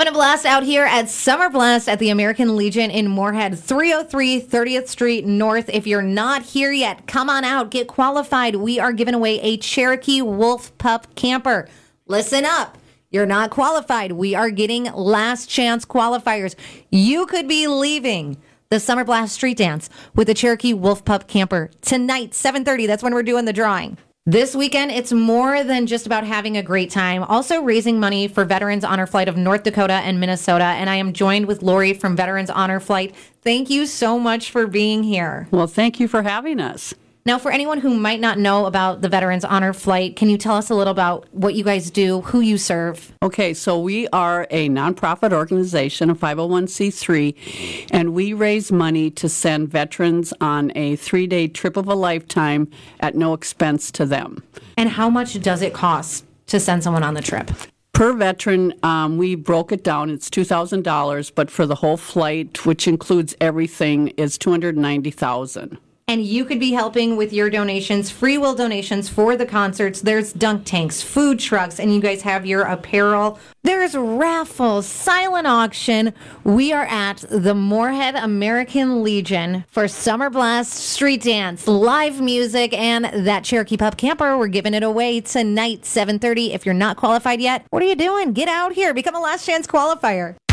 Having a blast out here at Summer Blast at the American Legion in Moorhead, 303 30th Street North. If you're not here yet, come on out, get qualified. We are giving away a Cherokee Wolf Pup camper. Listen up. You're not qualified. We are getting last chance qualifiers. You could be leaving the Summer Blast Street Dance with the Cherokee Wolf Pup camper tonight, 7:30. That's when we're doing the drawing. This weekend, it's more than just about having a great time, also raising money for Veterans Honor Flight of North Dakota and Minnesota. And I am joined with Lori from Veterans Honor Flight. Thank you so much for being here. Well, thank you for having us. Now, for anyone who might not know about the Veterans Honor Flight, can you tell us a little about what you guys do, who you serve? Okay, so we are a nonprofit organization, a 501c3, and we raise money to send veterans on a 3-day trip of a lifetime at no expense to them. And how much does it cost to send someone on the trip? Per veteran, we broke it down. It's $2,000, but for the whole flight, which includes everything, is $290,000. And you could be helping with your donations, free will donations for the concerts. There's dunk tanks, food trucks, and you guys have your apparel. There's raffles, silent auction. We are at the Moorhead American Legion for Summer Blast Street Dance, live music, and that Cherokee Pup camper. We're giving it away tonight, 7:30. If you're not qualified yet, what are you doing? Get out here. Become a last chance qualifier.